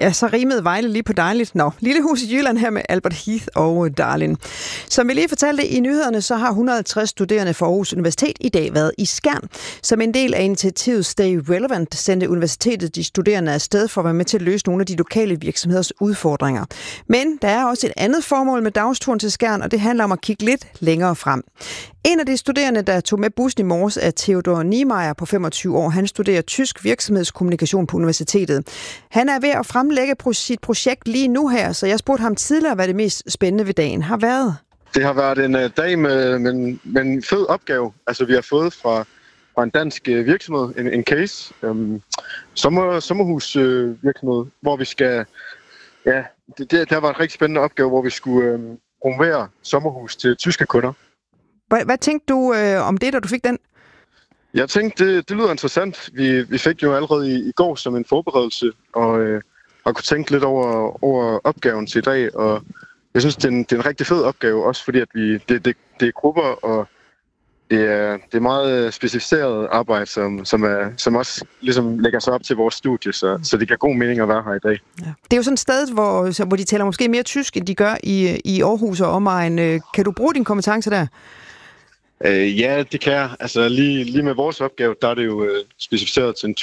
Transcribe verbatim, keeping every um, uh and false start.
Ja, så rimede Vejle lige på dejligt. Nå, lille hus i Jylland her med Albert Heath og Darlin. Som vi lige fortalte i nyhederne, så har et hundrede og halvtreds studerende fra Aarhus Universitet i dag været i Skjern. Som en del af initiativet Stay Relevant sendte universitetet de studerende afsted for at være med til at løse nogle af de lokale virksomheders udfordringer. Men der er også et andet formål med dagsturen til Skjern, og det handler om at kigge lidt længere frem. En af de studerende, der tog med bussen i morges, er Theodor Niemeyer på femogtyve år. Han studerer tysk virksomhedskommunikation på universitetet. Han er ved at fremlægge sit projekt lige nu her, så jeg spurgte ham tidligere, hvad det mest spændende ved dagen har været. Det har været en uh, dag med, med, med en fed opgave. Altså, vi har fået fra, fra en dansk uh, virksomhed en, en case, um, sommer, sommerhusvirksomhed, uh, hvor vi skal... Ja, det, det, det var en rigtig spændende opgave, hvor vi skulle um, promovere sommerhus til tyske kunder. Hvad, hvad tænkte du øh, om det, da du fik den? Jeg tænkte, det, det lyder interessant. Vi, vi fik jo allerede i, i går som en forberedelse, og, øh, og kunne tænke lidt over, over opgaven til i dag. Og jeg synes, det er en, det er en rigtig fed opgave, også fordi at vi, det, det, det er grupper, og det er, det er meget specificeret arbejde, som, som, er, som også ligesom lægger sig op til vores studie, så, så det giver god mening at være her i dag. Ja. Det er jo sådan et sted, hvor, hvor de taler måske mere tysk, end de gør i, i Aarhus og omegn. Kan du bruge dine kompetencer der? Øh, ja, det kan jeg. Altså lige, lige med vores opgave, der er det jo øh, specificeret til en